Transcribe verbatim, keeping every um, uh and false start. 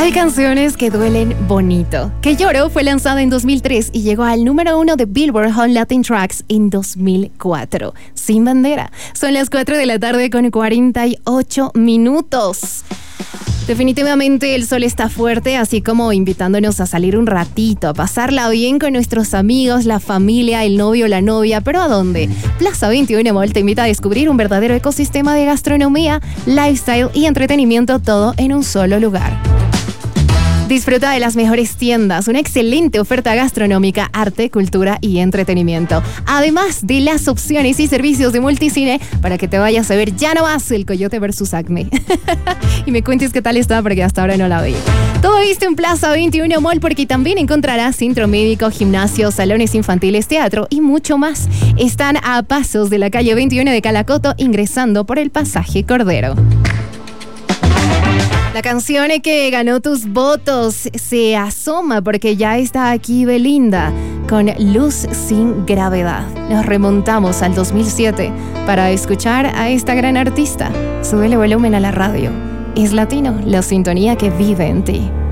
Hay canciones que duelen bonito. Que Lloro fue lanzada en dos mil tres y llegó al número uno de Billboard Hot Latin Tracks en dos mil cuatro. Sin bandera. Son las cuatro de la tarde con cuarenta y ocho minutos. Definitivamente el sol está fuerte, así como invitándonos a salir un ratito, a pasarla bien con nuestros amigos, la familia, el novio, la novia. ¿Pero a dónde? Plaza veintiuno Mall te invita a descubrir un verdadero ecosistema de gastronomía, lifestyle y entretenimiento, todo en un solo lugar. Disfruta de las mejores tiendas, una excelente oferta gastronómica, arte, cultura y entretenimiento. Además de las opciones y servicios de multicine para que te vayas a ver ya no más El Coyote versus Acme. Y me cuentes qué tal está porque hasta ahora no la vi. Todo esto en Plaza veintiuno Mall porque también encontrarás centro médico, gimnasio, salones infantiles, teatro y mucho más. Están a pasos de la calle veintiuno de Calacoto ingresando por el pasaje Cordero. La canción que ganó tus votos se asoma porque ya está aquí Belinda con Luz sin Gravedad. Nos remontamos al dos mil siete para escuchar a esta gran artista. Súbele volumen a la radio. Es Latino, la sintonía que vive en ti.